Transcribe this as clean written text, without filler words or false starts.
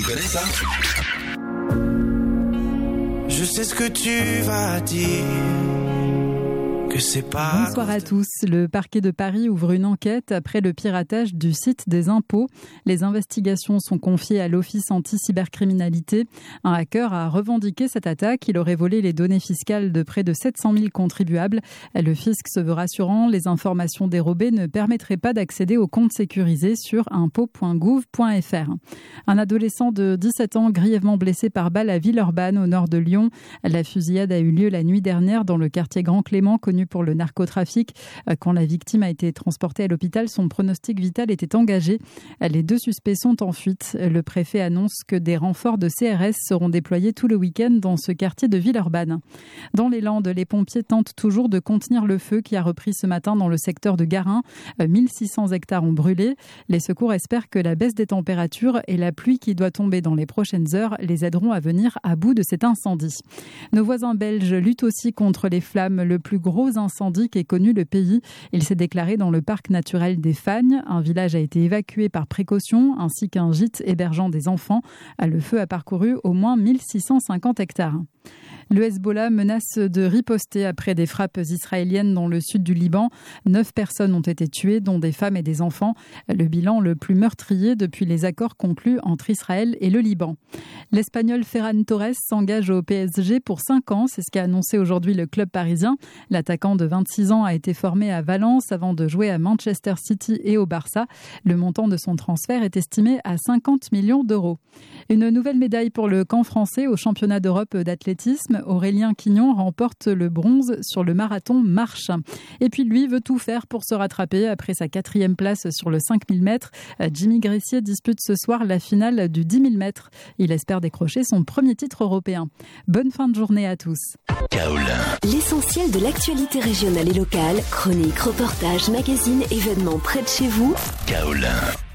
connais ça? Je sais ce que tu vas dire. Que c'est pas. Bonsoir à tous. Le parquet de Paris ouvre une enquête après le piratage du site des impôts. Les investigations sont confiées à l'Office anti-cybercriminalité. Un hacker a revendiqué cette attaque. Il aurait volé les données fiscales de près de 700 000 contribuables. Le fisc se veut rassurant. Les informations dérobées ne permettraient pas d'accéder aux comptes sécurisés sur impôts.gouv.fr. Un adolescent de 17 ans grièvement blessé par balle à Villeurbanne, au nord de Lyon. La fusillade a eu lieu la nuit dernière dans le quartier Grand Clément, connu pour le narcotrafic. Quand la victime a été transportée à l'hôpital, son pronostic vital était engagé. Les deux suspects sont en fuite. Le préfet annonce que des renforts de CRS seront déployés tout le week-end dans ce quartier de Villeurbanne. Dans les Landes, les pompiers tentent toujours de contenir le feu qui a repris ce matin dans le secteur de Garin. 1600 hectares ont brûlé. Les secours espèrent que la baisse des températures et la pluie qui doit tomber dans les prochaines heures les aideront à venir à bout de cet incendie. Nos voisins belges luttent aussi contre les flammes. Le plus gros incendie qu'ait connu le pays. Il s'est déclaré dans le parc naturel des Fagnes. Un village a été évacué par précaution, ainsi qu'un gîte hébergeant des enfants. Le feu a parcouru au moins 1650 hectares. Le Hezbollah menace de riposter après des frappes israéliennes dans le sud du Liban. 9 personnes ont été tuées, dont des femmes et des enfants. Le bilan le plus meurtrier depuis les accords conclus entre Israël et le Liban. L'Espagnol Ferran Torres s'engage au PSG pour 5 ans. C'est ce qu'a annoncé aujourd'hui le club parisien. L'attaquant de 26 ans a été formé à Valence avant de jouer à Manchester City et au Barça. Le montant de son transfert est estimé à 50 millions d'euros. Une nouvelle médaille pour le camp français au championnat d'Europe d'athlétisme. Aurélien Quignon remporte le bronze sur le marathon marche. Et puis lui veut tout faire pour se rattraper après sa 4e place sur le 5000 mètres. Jimmy Gressier dispute ce soir la finale du 10 000 mètres. Il espère décrocher son premier titre européen. Bonne fin de journée à tous. Kaolin. L'essentiel de l'actualité régionale et locale, chroniques, reportages, magazines, événements près de chez vous. Kaolin.